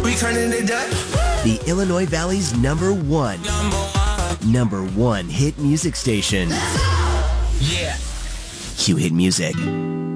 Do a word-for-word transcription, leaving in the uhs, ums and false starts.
we turning it up. The Illinois Valley's number one, Number one. number one hit music station. Yeah. Q Hit Music.